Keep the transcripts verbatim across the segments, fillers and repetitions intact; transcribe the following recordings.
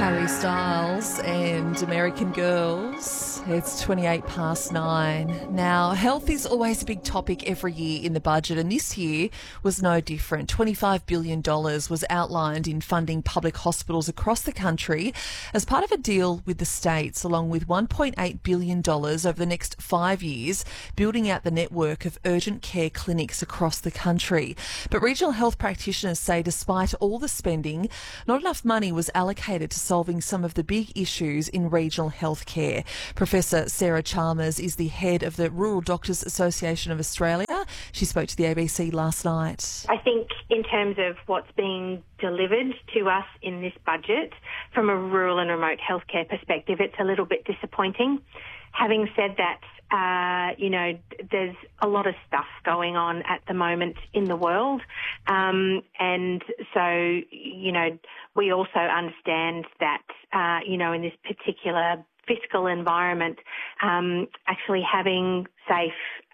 Harry Styles and American Girls. It's twenty-eight past nine. Now, health is always a big topic every year in the budget, and this year was no different. twenty-five billion dollars was outlined in funding public hospitals across the country as part of a deal with the states, along with one point eight billion dollars over the next five years, building out the network of urgent care clinics across the country. But regional health practitioners say despite all the spending, not enough money was allocated to solving some of the big issues in regional health care. Professor Sarah Chalmers is the head of the Rural Doctors Association of Australia. She spoke to the A B C last night. I think in terms of what's being delivered to us in this budget, from a rural and remote healthcare perspective, it's a little bit disappointing. Having said that, uh, you know, there's a lot of stuff going on at the moment in the world. Um, and so, you know, we also understand that, uh, you know, in this particular fiscal environment, um, actually having safe,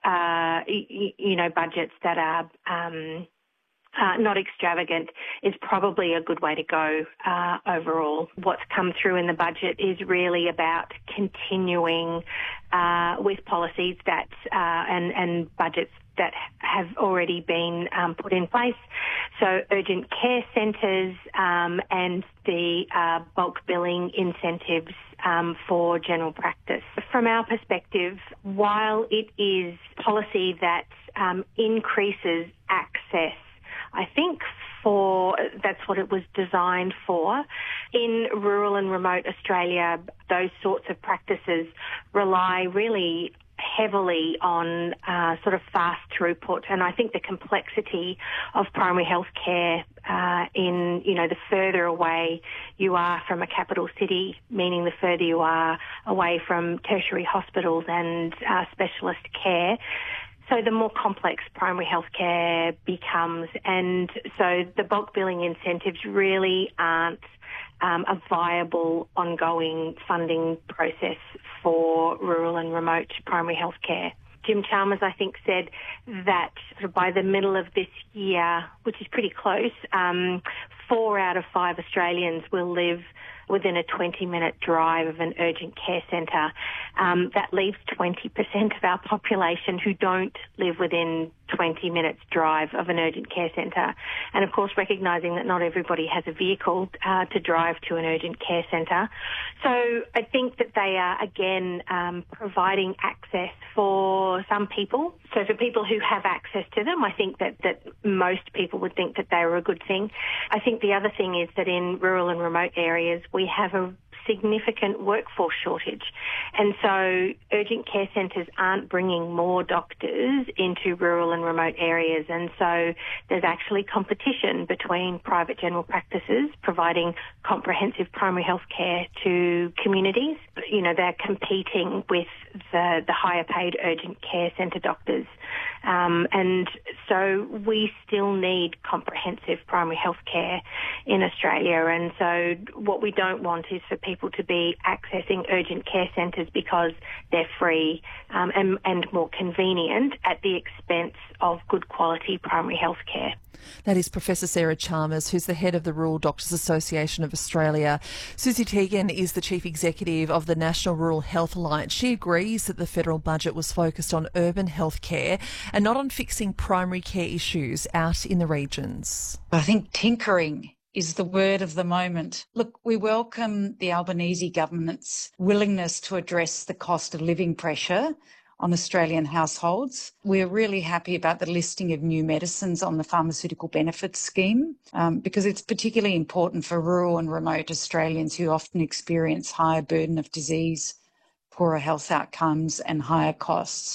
uh, y- you know, budgets that are um, uh, not extravagant is probably a good way to go uh, overall. What's come through in the budget is really about continuing uh, with policies that uh, and, and budgets that have already been um, put in place. So urgent care centres um, and the uh, bulk billing incentives um, for general practice. From our perspective, while it is policy that um, increases access, I think for that's what it was designed for. In rural and remote Australia, those sorts of practices rely really heavily on uh, sort of fast throughput, and I think the complexity of primary health care uh, in, you know, the further away you are from a capital city, meaning the further you are away from tertiary hospitals and uh, specialist care, so the more complex primary health care becomes. And so the bulk billing incentives really aren't um, a viable ongoing funding process for rural and remote primary health care. Jim Chalmers, I think, said that sort of by the middle of this year, which is pretty close, um, four out of five Australians will live within a twenty-minute drive of an urgent care centre. Um, that leaves twenty percent of our population who don't live within twenty minutes drive of an urgent care centre. And, of course, recognising that not everybody has a vehicle uh, to drive to an urgent care centre. So I think that they are, again, um, providing access for some people. So for people who have access to them, I think that, that most people would think that they are a good thing. I think the other thing is that in rural and remote areas, we have a significant workforce shortage. And so urgent care centres aren't bringing more doctors into rural and remote areas. And so there's actually competition between private general practices providing comprehensive primary health care to communities. You know, they're competing with the, the higher paid urgent care centre doctors. Um, and so we still need comprehensive primary health care in Australia. And so what we don't want is for people to be accessing urgent care centres because they're free um, and, and more convenient at the expense of good quality primary health care. That is Professor Sarah Chalmers, who's the head of the Rural Doctors Association of Australia. Susie Teagan is the Chief Executive of the National Rural Health Alliance. She agrees that the federal budget was focused on urban health care and not on fixing primary care issues out in the regions. I think tinkering is the word of the moment. Look, we welcome the Albanese government's willingness to address the cost of living pressure on Australian households. We're really happy about the listing of new medicines on the pharmaceutical benefits scheme um, because it's particularly important for rural and remote Australians who often experience higher burden of disease, poorer health outcomes and higher costs.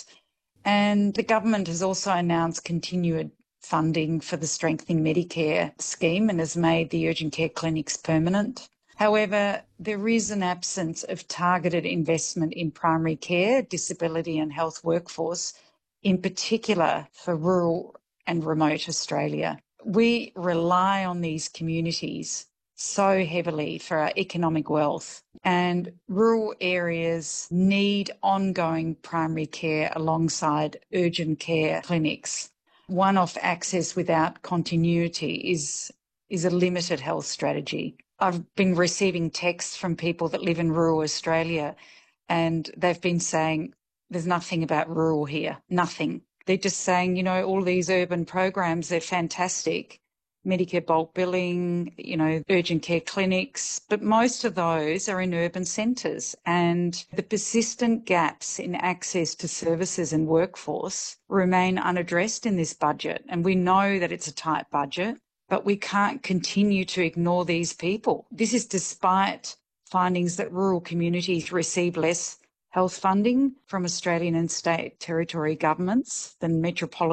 And the government has also announced continued funding for the Strengthening Medicare scheme and has made the urgent care clinics permanent. However, there is an absence of targeted investment in primary care, disability and health workforce, in particular for rural and remote Australia. We rely on these communities so heavily for our economic wealth, and rural areas need ongoing primary care alongside urgent care clinics. One-off access without continuity is, is a limited health strategy. I've been receiving texts from people that live in rural Australia, and they've been saying there's nothing about rural here, nothing. They're just saying, you know, all these urban programs, they're fantastic. Medicare bulk billing, you know, urgent care clinics, but most of those are in urban centres, and the persistent gaps in access to services and workforce remain unaddressed in this budget. And we know that it's a tight budget, but we can't continue to ignore these people. This is despite findings that rural communities receive less health funding from Australian and state territory governments than metropolitan